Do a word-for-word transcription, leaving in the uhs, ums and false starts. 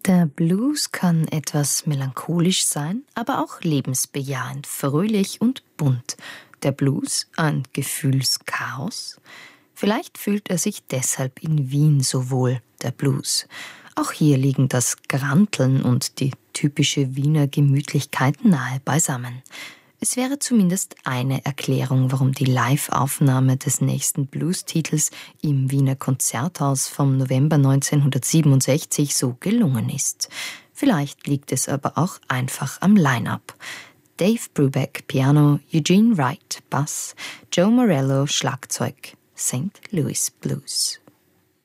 Der Blues kann etwas melancholisch sein, aber auch lebensbejahend, fröhlich und bunt. Der Blues ein Gefühlschaos? Vielleicht fühlt er sich deshalb in Wien so wohl, der Blues. Auch hier liegen das Granteln und die typische Wiener Gemütlichkeit nahe beisammen. Es wäre zumindest eine Erklärung, warum die Live-Aufnahme des nächsten Blues-Titels im Wiener Konzerthaus vom November neunzehnhundertsiebenundsechzig so gelungen ist. Vielleicht liegt es aber auch einfach am Line-up. Dave Brubeck Piano, Eugene Wright Bass, Joe Morello Schlagzeug, Saint Louis Blues.